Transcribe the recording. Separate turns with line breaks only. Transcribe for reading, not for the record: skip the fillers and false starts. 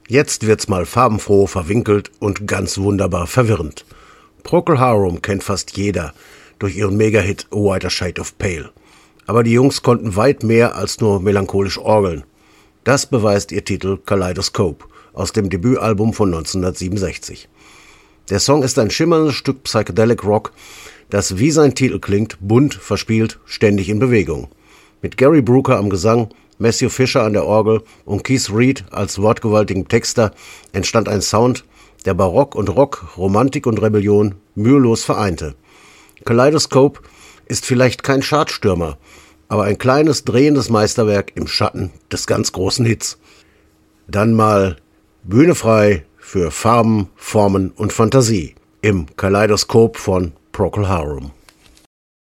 Jetzt wird's mal farbenfroh, verwinkelt und ganz wunderbar verwirrend. Procol Harum kennt fast jeder durch ihren Megahit A Whiter Shade of Pale. Aber die Jungs konnten weit mehr als nur melancholisch orgeln. Das beweist ihr Titel Kaleidoscope aus dem Debütalbum von 1967. Der Song ist ein schimmerndes Stück Psychedelic Rock, das wie sein Titel klingt, bunt, verspielt, ständig in Bewegung. Mit Gary Brooker am Gesang, Matthew Fisher an der Orgel und Keith Reed als wortgewaltigen Texter entstand ein Sound, der Barock und Rock, Romantik und Rebellion mühelos vereinte. Kaleidoscope ist vielleicht kein Chartstürmer, aber ein kleines, drehendes Meisterwerk im Schatten des ganz großen Hits. Dann mal Bühne frei für Farben, Formen und Fantasie im Kaleidoskop von Procol Harum.